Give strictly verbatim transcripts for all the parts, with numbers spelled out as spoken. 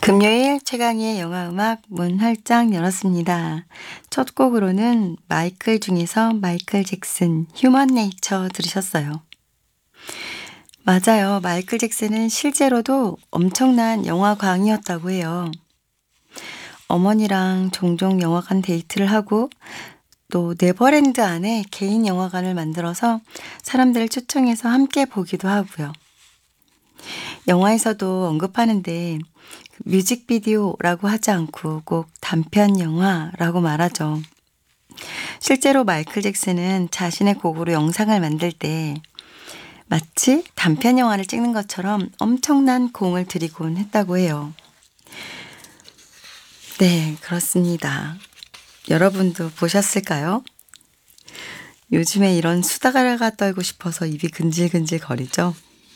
금요일 최강희의 영화음악 문 활짝 열었습니다. 첫 곡으로는 마이클 중에서 마이클 잭슨 휴먼 네이처 들으셨어요. 맞아요. 마이클 잭슨은 실제로도 엄청난 영화광이었다고 해요. 어머니랑 종종 영화관 데이트를 하고 또 네버랜드 안에 개인 영화관을 만들어서 사람들을 초청해서 함께 보기도 하고요. 영화에서도 언급하는데 뮤직비디오라고 하지 않고 꼭 단편 영화라고 말하죠. 실제로 마이클 잭슨은 자신의 곡으로 영상을 만들 때 마치 단편 영화를 찍는 것처럼 엄청난 공을 들이곤 했다고 해요. 네, 그렇습니다. 여러분도 보셨을까요? 요즘에 이런 수다가 떨고 싶어서 입이 근질근질 거리죠?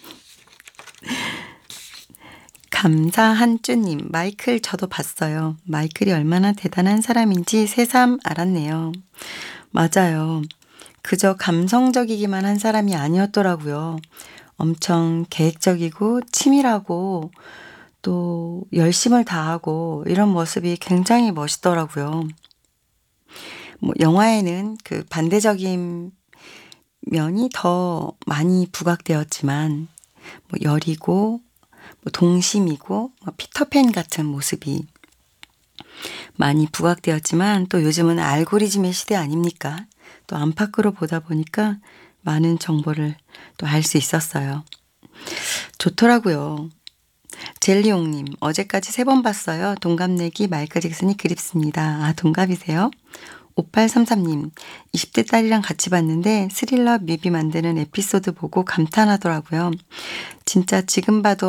감사한쭈님, 마이클 저도 봤어요. 마이클이 얼마나 대단한 사람인지 새삼 알았네요. 맞아요. 그저 감성적이기만 한 사람이 아니었더라고요. 엄청 계획적이고 치밀하고 또 열심을 다하고 이런 모습이 굉장히 멋있더라고요. 뭐 영화에는 그 반대적인 면이 더 많이 부각되었지만 뭐 여리고 뭐 동심이고 뭐 피터팬 같은 모습이 많이 부각되었지만 또 요즘은 알고리즘의 시대 아닙니까? 또 안팎으로 보다 보니까 많은 정보를 또 알 수 있었어요. 좋더라고요. 젤리용님, 어제까지 세 번 봤어요. 동갑내기 마이클 잭슨이 그립습니다. 아, 동갑이세요? 오팔삼삼님, 이십 대 딸이랑 같이 봤는데 스릴러 뮤비 만드는 에피소드 보고 감탄하더라고요. 진짜 지금 봐도